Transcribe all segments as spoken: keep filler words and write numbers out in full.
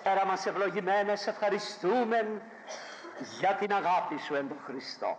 Πατέρα μας ευλογημένε, σε ευχαριστούμε για την αγάπη σου εν τον Χριστώ.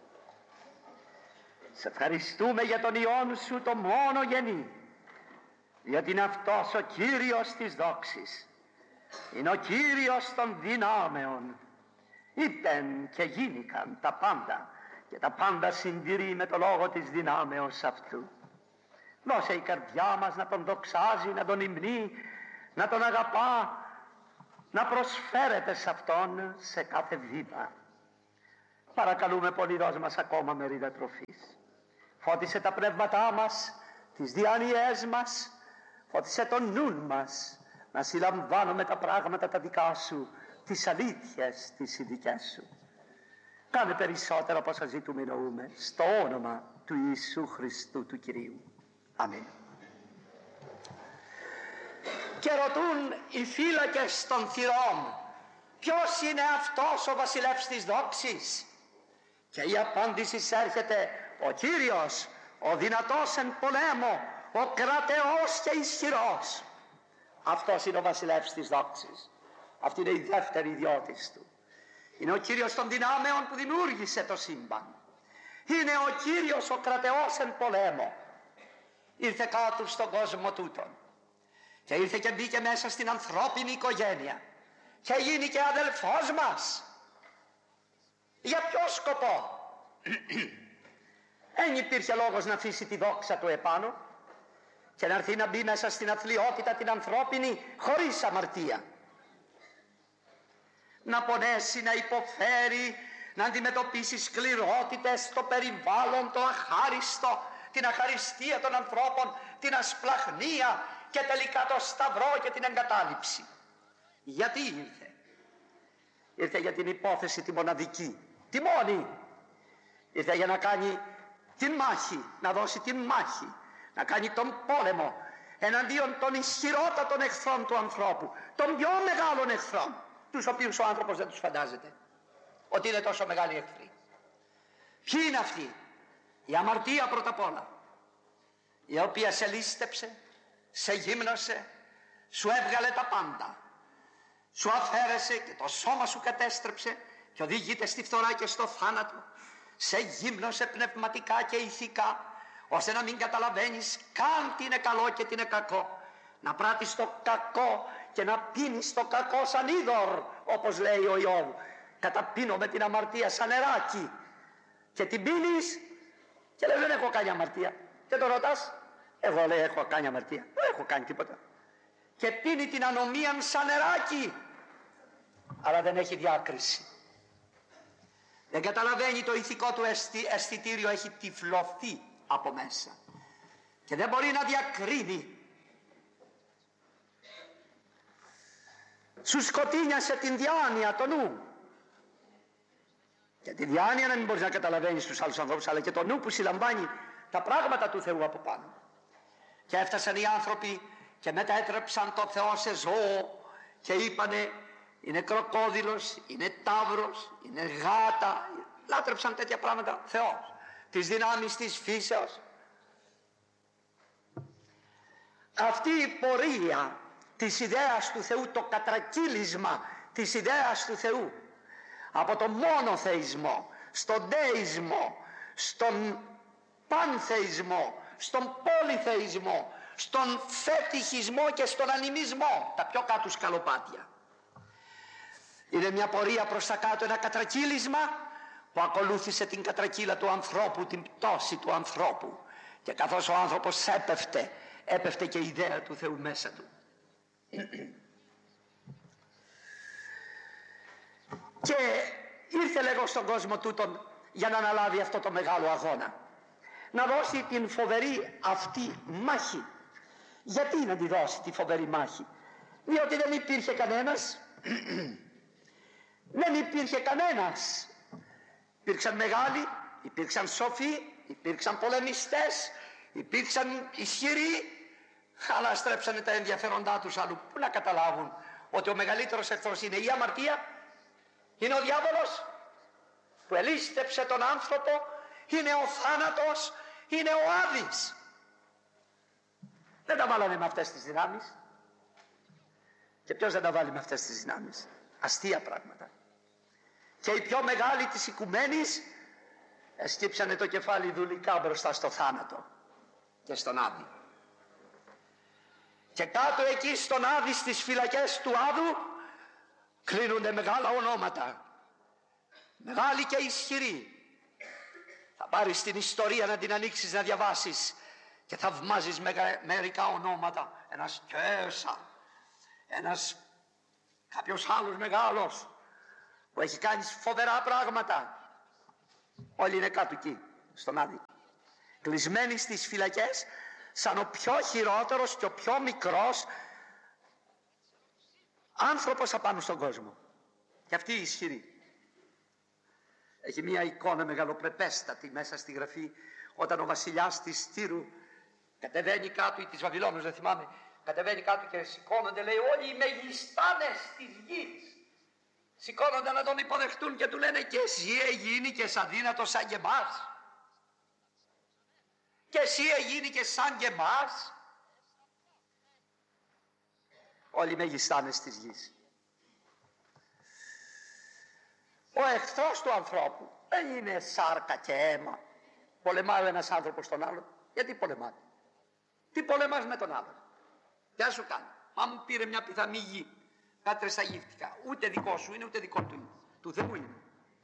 Σε ευχαριστούμε για τον Υιόν σου το μόνο γενή, γιατί είναι αυτός ο Κύριος της δόξης, είναι ο Κύριος των δυνάμεων. Είπεν και γίνηκαν τα πάντα, και τα πάντα συντηρεί με το λόγο της δυνάμεως αυτού. Δώσε η καρδιά μας να τον δοξάζει, να τον υμνεί, να τον αγαπά, να προσφέρεται σε αυτόν σε κάθε βήμα. Παρακαλούμε πολύ, δώσ' μας ακόμα μερίδα τροφής. Φώτισε τα πνεύματά μας, τις διάνοιές μας, φώτισε τον νουν μας, να συλλαμβάνουμε τα πράγματα τα δικά σου, τις αλήθειες τις ειδικές σου. Κάνε περισσότερο από όσα ζητούμε νοούμε, στο όνομα του Ιησού Χριστού του Κυρίου. Αμήν. Και ρωτούν οι φύλακες των θυρών, ποιος είναι αυτός ο βασιλεύς της δόξης? Και η απάντηση έρχεται, ο Κύριος, ο δυνατός εν πολέμο, ο κρατεός και ισχυρός. Αυτός είναι ο βασιλεύς της δόξης. Αυτή είναι η δεύτερη ιδιότης του. Είναι ο Κύριος των δυνάμεων που δημιούργησε το σύμπαν. Είναι ο Κύριος ο κρατεός εν πολέμο. Ήρθε κάτω στον κόσμο τούτον και ήρθε και μπήκε μέσα στην ανθρώπινη οικογένεια και γίνηκε αδελφός μας. Για ποιο σκοπό? Δεν υπήρχε λόγος να αφήσει τη δόξα του επάνω και να έρθει να μπει μέσα στην αθλιότητα την ανθρώπινη χωρίς αμαρτία, να πονέσει, να υποφέρει, να αντιμετωπίσει σκληρότητες, το περιβάλλον, το αχάριστο, την αχαριστία των ανθρώπων, την ασπλαχνία και τελικά το σταυρό και την εγκατάλειψη. Γιατί ήρθε? Ήρθε για την υπόθεση τη μοναδική, τη μόνη. Ήρθε για να κάνει την μάχη, να δώσει την μάχη, να κάνει τον πόλεμο εναντίον των ισχυρότατων εχθρών του ανθρώπου, των πιο μεγάλων εχθρών, τους οποίους ο άνθρωπος δεν τους φαντάζεται ότι είναι τόσο μεγάλοι εχθροί. Ποιοι είναι αυτοί? Η αμαρτία πρώτα απ' όλα, η οποία σε λίστεψε, σε γύμνωσε, σου έβγαλε τα πάντα, σου αφαίρεσε και το σώμα σου κατέστρεψε και οδηγείται στη φθορά και στο θάνατο. Σε γύμνωσε πνευματικά και ηθικά, ώστε να μην καταλαβαίνεις καν τι είναι καλό και τι είναι κακό, να πράττεις το κακό και να πίνεις το κακό σαν είδωρ, όπως λέει ο Ιώβ. Καταπίνω με την αμαρτία σαν νεράκι, και την πίνεις και λες δεν έχω κάνει αμαρτία, και το ρωτάς, εγώ λέει έχω κάνει αμαρτία? Δεν έχω κάνει τίποτα. Και πίνει την ανομία σαν νεράκι, αλλά δεν έχει διάκριση. Δεν καταλαβαίνει, το ηθικό του αισθητήριο έχει τυφλωθεί από μέσα και δεν μπορεί να διακρίνει. Σου σκοτίνιασε την διάνοια, το νου. Και τη διάνοια να μην μπορείς να καταλαβαίνεις τους άλλους ανθρώπους, αλλά και το νου που συλλαμβάνει τα πράγματα του Θεού από πάνω. Και έφτασαν οι άνθρωποι και μετέτρεψαν το Θεό σε ζώο και είπανε είναι κροκόδιλος, είναι ταύρος, είναι γάτα. Λάτρεψαν τέτοια πράγματα Θεός, τις δυνάμεις της φύσεως. Αυτή η πορεία της ιδέας του Θεού, το κατρακύλισμα της ιδέας του Θεού από το μονοθεϊσμό στον δεϊσμό, στον πανθεϊσμό, στον πολυθεϊσμό, στον φετιχισμό και στον ανημισμό, τα πιο κάτω σκαλοπάτια. Είναι μια πορεία προς τα κάτω, ένα κατρακύλισμα που ακολούθησε την κατρακύλα του ανθρώπου, την πτώση του ανθρώπου, και καθώς ο άνθρωπος έπεφτε, έπεφτε και η ιδέα του Θεού μέσα του. Και ήρθε λέγω στον κόσμο τούτον για να αναλάβει αυτό το μεγάλο αγώνα, να δώσει την φοβερή αυτή μάχη. Γιατί να τη δώσει τη φοβερή μάχη? Διότι δεν υπήρχε κανένας δεν υπήρχε κανένας υπήρξαν μεγάλοι, υπήρξαν σοφοί, υπήρξαν πολεμιστές, υπήρξαν ισχυροί, αλλά στρέψανε τα ενδιαφέροντά τους αλλού. Πού να καταλάβουν ότι ο μεγαλύτερος εχθρός είναι η αμαρτία, είναι ο διάβολος που ελίστεψε τον άνθρωπο, είναι ο θάνατος, είναι ο Άδης. Δεν τα βάλανε με αυτές τις δυνάμεις. Και ποιος δεν τα βάλει με αυτές τις δυνάμεις? Αστεία πράγματα. Και οι πιο μεγάλοι της οικουμένης εσκύψανε το κεφάλι δουλικά μπροστά στο θάνατο και στον Άδη. Και κάτω εκεί στον Άδη, στις φυλακές του Άδου, κλείνονται μεγάλα ονόματα, μεγάλοι και ισχυροί. Θα πάρεις την ιστορία να την ανοίξεις, να διαβάσεις, και θαυμάζεις μερικά ονόματα. Ένας Κέσα, ένας κάποιος άλλος μεγάλος που έχει κάνει φοβερά πράγματα. Όλοι είναι κάτω εκεί στον Άδη, κλεισμένοι στις φυλακές, σαν ο πιο χειρότερος και ο πιο μικρός άνθρωπος απάνω στον κόσμο. Και αυτή η ισχυρή. Έχει μια εικόνα μεγαλοπρεπέστατη μέσα στη Γραφή, όταν ο βασιλιάς της Τύρου κατεβαίνει κάτω, ή της Βαβυλώνος, δεν θυμάμαι, κατεβαίνει κάτω και σηκώνονται, λέει, όλοι οι μεγιστάνες της γης σηκώνονται να τον υποδεχτούν και του λένε, και εσύ εγίνει και σαν δύνατος σαν και εμάς? Και εσύ εγίνει και σαν και εμάς? Όλοι οι μεγιστάνες της γης. Ο εχθρός του ανθρώπου δεν είναι σάρκα και αίμα. Πολεμάει ένας άνθρωπος τον άλλον. Γιατί πολεμάτε? Τι πολεμάς με τον άλλον? Τι σου κάνει? Μα μου πήρε μια πιθανή γη, κάτρες τα γύφτηκα. Ούτε δικό σου είναι, ούτε δικό του είναι. Του Θεού είναι.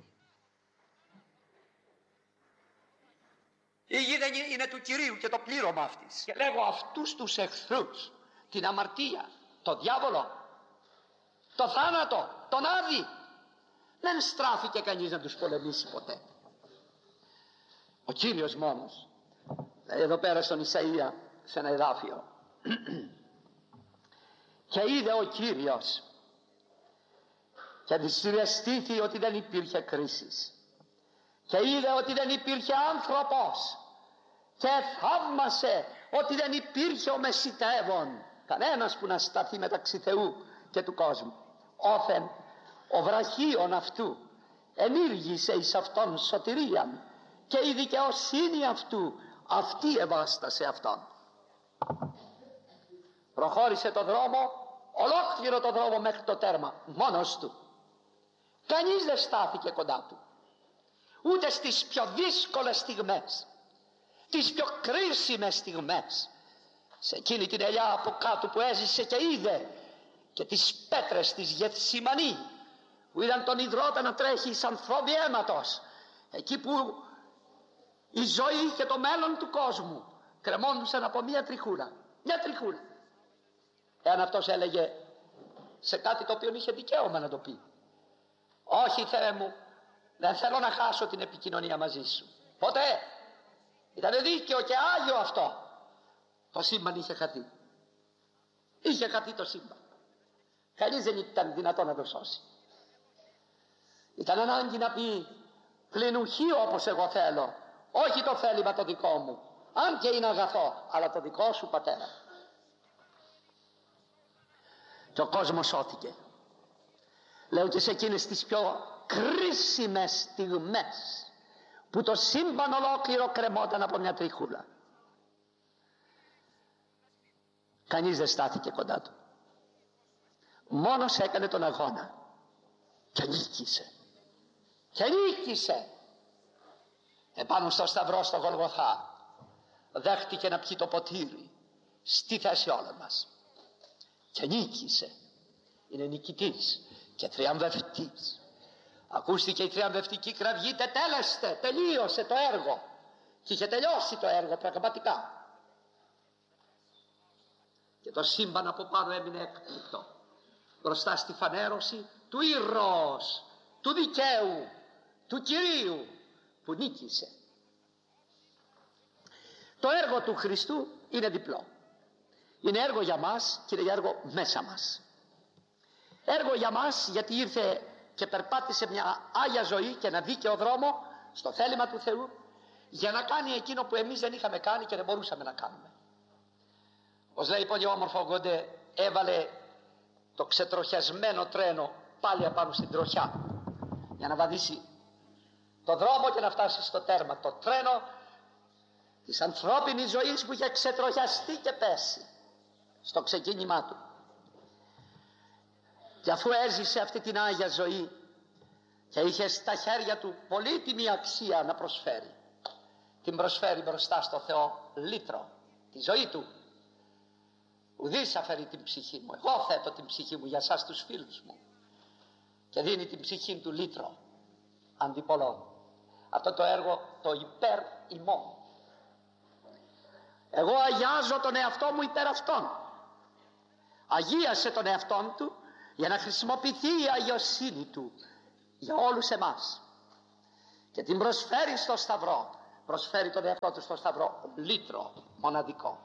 Η γη δεν είναι του Κυρίου και το πλήρωμα αυτής. Και λέγω αυτούς τους εχθρούς, την αμαρτία, το διάβολο, το θάνατο, τον Άδη, δεν στράφηκε κανείς να τους πολεμήσει ποτέ. Ο Κύριος μόνος. Εδώ πέρα στον Ισαΐα, σε ένα εδάφιο. Και είδε ο Κύριος και δυσυρεστήθη ότι δεν υπήρχε κρίσης, και είδε ότι δεν υπήρχε άνθρωπος, και θαύμασε ότι δεν υπήρχε ο μεσιτεύων, κανένας που να σταθεί μεταξύ Θεού και του κόσμου. Όθεν ο βραχίων αυτού ενήργησε εις αυτόν σωτηρίαν, και η δικαιοσύνη αυτού αυτή ευάστασε αυτόν. Προχώρησε το δρόμο, ολόκληρο το δρόμο μέχρι το τέρμα, μόνος του. Κανείς δεν στάθηκε κοντά του, ούτε στις πιο δύσκολες στιγμές, τις πιο κρίσιμες στιγμές. Σε εκείνη την ελιά από κάτω που έζησε και είδε και τις πέτρες της Γεθσιμανή, που είδαν τον υδρότα να τρέχει σαν φόβη αίματος, εκεί που η ζωή και το μέλλον του κόσμου κρεμόντουσαν από μια τριχούρα, μια τριχούρα. Εάν αυτός έλεγε σε κάτι το οποίο είχε δικαίωμα να το πει, όχι Θεέ μου, δεν θέλω να χάσω την επικοινωνία μαζί σου, ποτέ, ήταν δίκαιο και άγιο αυτό, το σύμπαν είχε χαθεί. Είχε χαθεί το σύμπαν. Κανείς δεν ήταν δυνατό να το σώσει. Ήταν ανάγκη να πει, πληνουχεί όπως εγώ θέλω, όχι το θέλημα το δικό μου, αν και είναι αγαθό, αλλά το δικό σου Πατέρα. Και ο κόσμος σώθηκε. Λέω και σε εκείνες τις πιο κρίσιμες στιγμές που το σύμπαν ολόκληρο κρεμόταν από μια τριχούλα, κανείς δεν στάθηκε κοντά του. Μόνος έκανε τον αγώνα και νίκησε. Και νίκησε. Επάνω στο σταυρό στο Γολγοθά δέχτηκε να πιει το ποτήρι στη θέση όλων μας και νίκησε. Είναι νικητής και τριαμβευτής. Ακούστηκε η τριαμβευτική κραυγή, τετέλεστε, τελείωσε το έργο. Και είχε τελειώσει το έργο πραγματικά. Και το σύμπαν από πάνω έμεινε έκπληκτο μπροστά στη φανέρωση του ήρωος, του δικαίου, του Κυρίου που νίκησε. Το έργο του Χριστού είναι διπλό. Είναι έργο για μας και είναι έργο μέσα μας. Έργο για μας γιατί ήρθε και περπάτησε μια άγια ζωή και ένα δίκαιο δρόμο στο θέλημα του Θεού, για να κάνει εκείνο που εμείς δεν είχαμε κάνει και δεν μπορούσαμε να κάνουμε. Ως λέει πολύ όμορφο ο Γκοντέ, έβαλε το ξετροχιασμένο τρένο πάλι απάνω στην τροχιά για να βαδίσει το δρόμο και να φτάσει στο τέρμα. Το τρένο της ανθρώπινης ζωής που είχε ξετροχιαστεί και πέσει στο ξεκίνημά του. Και αφού έζησε αυτή την Άγια ζωή και είχε στα χέρια του πολύτιμη αξία να προσφέρει, την προσφέρει μπροστά στο Θεό λύτρο, τη ζωή του. Ουδής αφαιρεί την ψυχή μου, εγώ θέτω την ψυχή μου για σας τους φίλους μου, και δίνει την ψυχή του λύτρο αντιπολών. Αυτό το έργο το υπέρ ημών. Εγώ αγιάζω τον εαυτό μου υπέρ αυτόν. Αγίασε τον εαυτόν του για να χρησιμοποιηθεί η αγιοσύνη του για όλους εμάς, και την προσφέρει στο Σταυρό. Προσφέρει τον εαυτό του στο Σταυρό λύτρο μοναδικό.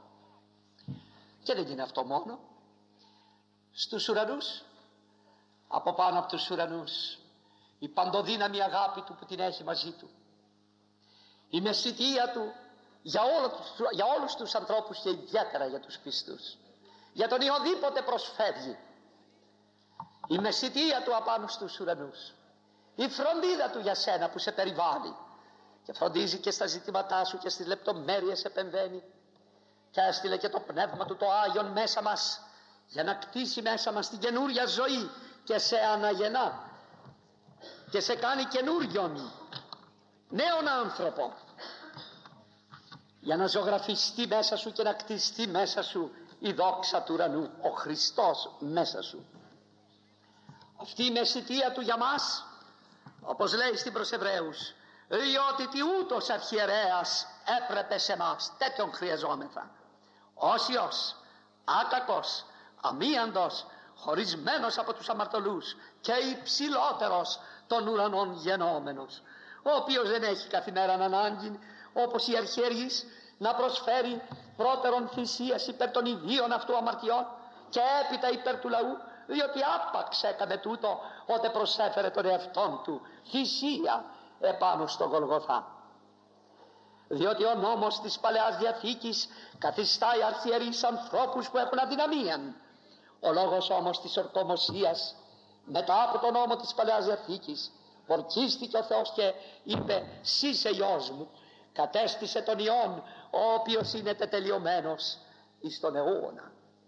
Και δεν είναι αυτό μόνο. Στους ουρανούς, από πάνω από τους ουρανούς, η παντοδύναμη αγάπη του που την έχει μαζί του, η μεσητεία του για, όλο, για όλους τους ανθρώπους και ιδιαίτερα για τους πιστούς, για τον οποιοδήποτε προσφεύγει, η μεσητεία του απάνω στους ουρανούς, η φροντίδα του για σένα που σε περιβάλλει και φροντίζει και στα ζητήματά σου και στις λεπτομέρειες επεμβαίνει, και έστειλε και το πνεύμα του το Άγιον μέσα μας για να κτίσει μέσα μας την καινούρια ζωή και σε αναγεννά και σε κάνει καινούριον νέον άνθρωπο, για να ζωγραφιστεί μέσα σου και να κτιστεί μέσα σου η δόξα του ουρανού, ο Χριστός μέσα σου. Αυτή η μεσητεία του για μας, όπως λέει στην προς Εβραίους, διότι τι ούτως αρχιερέας έπρεπε σε μας, τέτοιον χρειαζόμεθα, όσιος, άκακος, αμίαντος, χωρισμένος από τους αμαρτωλούς και υψηλότερος των ουρανών γενόμενος, ο οποίος δεν έχει καθημέραν ανάγκη όπως οι αρχιερείς να προσφέρει πρώτερον θυσίας υπέρ των ιδίων αυτού αμαρτιών και έπειτα υπέρ του λαού, διότι άπαξ έκανε τούτο ότε προσέφερε τον εαυτόν του θυσία επάνω στο Γολγοθά. Διότι ο νόμος της Παλαιάς Διαθήκης καθιστάει αρχιερείς ανθρώπους που έχουν αδυναμία. Ο λόγος όμως της ορκομοσίας μετά από τον νόμο της Παλαιάς Διαθήκης ορκίστηκε ο Θεός και είπε, «Συ είσαι Υιός μου», κατέστησε τον Υιόν, ο οποίος είναι τετελειωμένος εις τον αιώνα.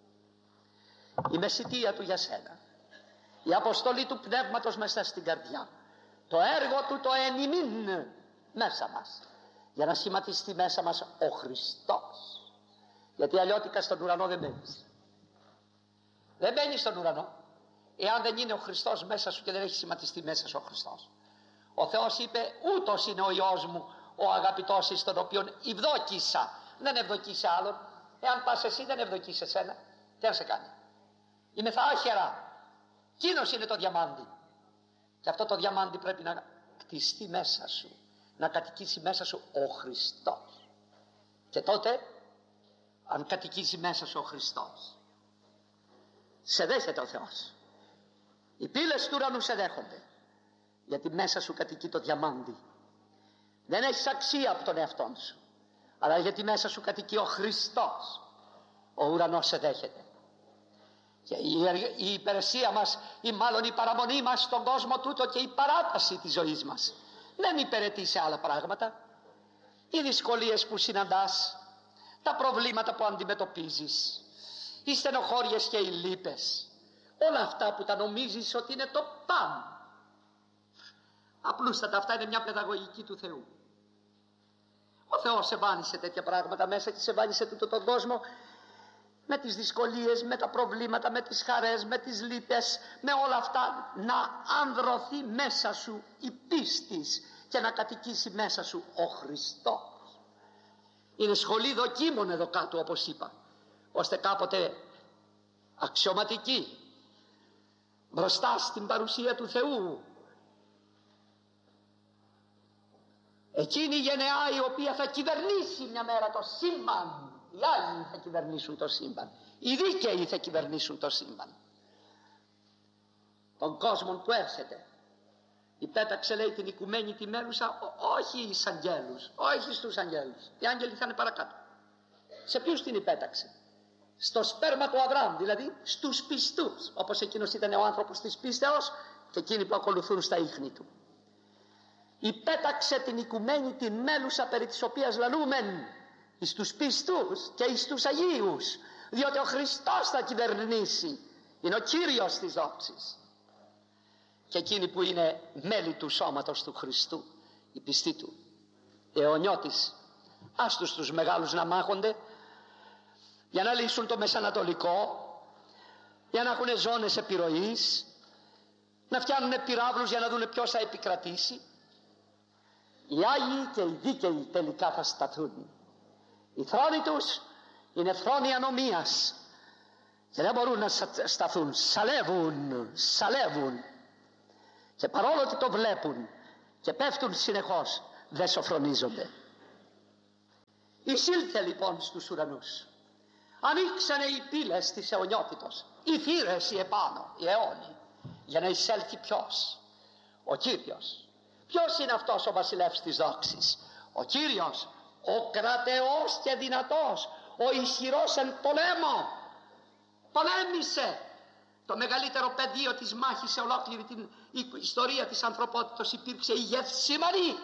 Η μεσητεία του για σένα, η αποστολή του Πνεύματος μέσα στην καρδιά, το έργο του το εν ημίν μέσα μας, για να σχηματιστεί μέσα μας ο Χριστός. Γιατί αλλιώτικα στον ουρανό δεν μπαίνεις. Δεν μπαίνεις στον ουρανό εάν δεν είναι ο Χριστός μέσα σου και δεν έχει σχηματιστεί μέσα σου ο Χριστός. Ο Θεός είπε, ούτως είναι ο Υιός μου ο αγαπητός εις τον οποίον ευδόκησα. Δεν ευδοκίσε άλλον. Εάν πας εσύ δεν ευδοκίσε εσένα, τι να σε κάνει? Είμαι θα άχερα. Κείνος είναι το διαμάντι. Και αυτό το διαμάντι πρέπει να κτιστεί μέσα σου, να κατοικήσει μέσα σου ο Χριστός. Και τότε, αν κατοικήσει μέσα σου ο Χριστός, σε δέχεται ο Θεός. Οι πύλες του ουρανού σε δέχονται, γιατί μέσα σου κατοικεί το διαμάντι. Δεν έχεις αξία από τον εαυτό σου, αλλά γιατί μέσα σου κατοικεί ο Χριστός, ο ουρανός σε δέχεται. Και η υπηρεσία μας, ή μάλλον η παραμονή μας στον κόσμο τούτο και η παράταση της ζωής μας, δεν υπηρετεί σε άλλα πράγματα. Οι δυσκολίες που συναντάς, τα προβλήματα που αντιμετωπίζεις, οι στενοχώριες και οι λύπες, όλα αυτά που τα νομίζεις ότι είναι το παν, απλούστατα αυτά είναι μια παιδαγωγική του Θεού. Ο Θεός σε βάνει σε τέτοια πράγματα μέσα και σε βάνει σε τούτο τον κόσμο, με τις δυσκολίες, με τα προβλήματα, με τις χαρές, με τις λύπες, με όλα αυτά, να ανδρωθεί μέσα σου η πίστης και να κατοικήσει μέσα σου ο Χριστός. Είναι σχολή δοκίμων εδώ κάτω, όπως είπα, ώστε κάποτε αξιωματική μπροστά στην παρουσία του Θεού, εκείνη η γενεά η οποία θα κυβερνήσει μια μέρα το σύμπαν, οι άλλοι θα κυβερνήσουν το σύμπαν, οι δίκαιοι θα κυβερνήσουν το σύμπαν, των κόσμων που έρχεται. Υπέταξε, λέει, την οικουμένη τη μέλουσα, όχι εις αγγέλους, όχι στους αγγέλους, οι άγγελοι θα είναι παρακάτω. Σε ποιους την υπέταξε? Στο σπέρμα του Αβραάμ, δηλαδή στους πιστούς, όπως εκείνος ήταν ο άνθρωπος της πίστεως και εκείνοι που ακολουθούν στα ίχνη του. Υπέταξε την οικουμένη τη μέλουσα, περί της οποίας λαλούμεν, εις τους πιστούς και εις τους Αγίους, διότι ο Χριστός θα κυβερνήσει Είναι ο Κύριος της δόξης. Και εκείνοι που είναι μέλη του σώματος του Χριστού, οι πιστοί του, οι αιωνιώτες, άστους τους μεγάλους να μάχονται για να λύσουν το μεσανατολικό, για να έχουν ζώνες επιρροής, να φτιάνουν πυράβλους για να δουν ποιος θα επικρατήσει. Οι Άγιοι και οι δίκαιοι τελικά θα σταθούν. Οι θρόνοι τους είναι θρόνοι ανομίας και δεν μπορούν να σταθούν. Σαλεύουν, σαλεύουν, και παρόλο ότι το βλέπουν και πέφτουν συνεχώς, δεν σοφρονίζονται. Εισήλθε λοιπόν στους ουρανούς. Ανοίξανε οι πύλες της αιωνιότητος, οι θύρες οι επάνω, οι αιώνιοι, για να εισέλθει ποιος? Ο Κύριος. Ποιος είναι αυτός ο βασιλεύς της δόξης? Ο Κύριος, ο κρατεός και δυνατός, ο ισχυρός εν πολέμο. Πολέμησε. Το μεγαλύτερο πεδίο της μάχης σε ολόκληρη την ιστορία της ανθρωπότητος υπήρξε η Γεθσιμανή.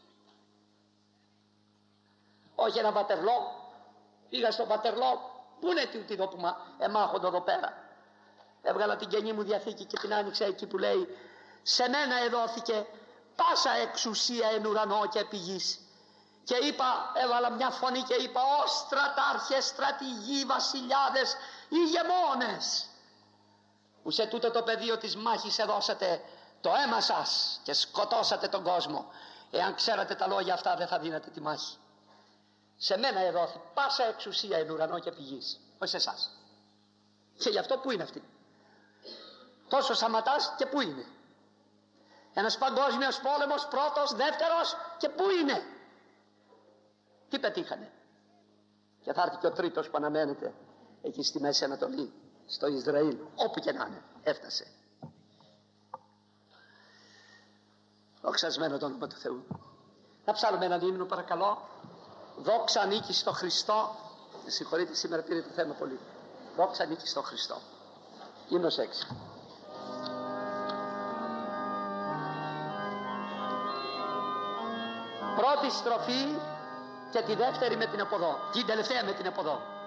Όχι ένα Βατερλό. Πήγα στο Βατερλό. Πού είναι τούτοι εδώ που εμάχονται εδώ πέρα? Έβγαλα την Καινή μου Διαθήκη και την άνοιξα εκεί που λέει: σε μένα εδόθηκε πάσα εξουσία εν ουρανό και επί γης. Και είπα, έβαλα μια φωνή και είπα: ω στρατάρχες, στρατηγοί, βασιλιάδες, ηγεμόνες, που σε τούτο το πεδίο της μάχης εδώσατε το αίμα σας και σκοτώσατε τον κόσμο. Εάν ξέρατε τα λόγια αυτά, δεν θα δίνατε τη μάχη. Σε μένα εδόθη πάσα εξουσία εν ουρανό και επί γης, όχι σε εσάς. Και γι' αυτό που είναι αυτή? Τόσο σαματάς και πού είναι? Ένας παγκόσμιος πόλεμος, πρώτος, δεύτερος, και πού είναι? Τι πετύχανε? Και θα έρθει και ο τρίτος που αναμένεται εκεί στη Μέση Ανατολή, στο Ισραήλ, όπου και να είναι, έφτασε. Δοξασμένο το όνομα του Θεού. Να ψάλουμε έναν ύμνο παρακαλώ. Δόξα ανήκει στο Χριστό. Με συγχωρείτε, σήμερα πήρε το θέμα πολύ. Δόξα ανήκει στο Χριστό. Ύμνος έξι. Πρώτη στροφή και τη δεύτερη με την από εδώ. Την τελευταία με την από εδώ.